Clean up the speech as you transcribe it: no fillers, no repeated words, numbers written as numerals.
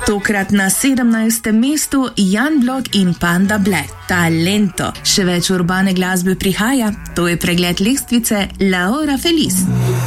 Tokrat na 17. mestu Jan Blok in Panda Black. Talento. Še več urbane glasbe prihaja, to je pregled lestvice Laura Feliz.